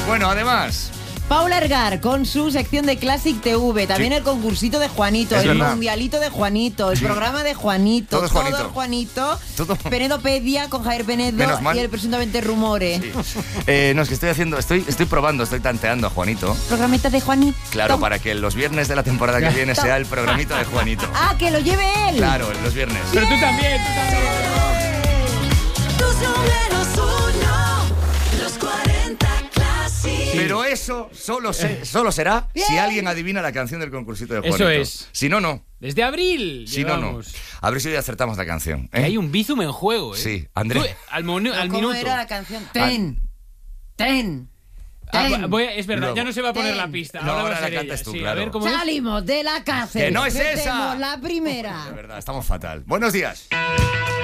Bueno, además... Paula Ergar con su sección de Classic TV, también el concursito de Juanito, el mundialito de Juanito, el programa de Juanito, todo es Juanito, todo. Penedopedia con Javier Penedo y el presuntamente Rumores. Sí. No, es que estoy probando, estoy tanteando a Juanito. Programita de Juanito. Claro, para que los viernes de la temporada que viene sea el programita de Juanito. Ah, que lo lleve él. Claro, los viernes. Pero tú también. Tus números 1, los 40 Classic. Pero eso solo será si alguien adivina la canción del concursito de Juanito. Eso es. Si no, no. Desde abril. Si no, no. A ver si hoy acertamos la canción. Que hay un Bizum en juego, ¿eh? Sí, Andrés. Tú, al ¿Cómo minuto. era la canción? Ten. Es verdad, Luego. ya no se va a poner la pista. No, ahora ahora va a ser la cantas ella. tú, Sí, claro. A ver cómo es. Salimos de la cárcel. ¡Que no es Metemos esa! la primera. De verdad, estamos fatal. Buenos días.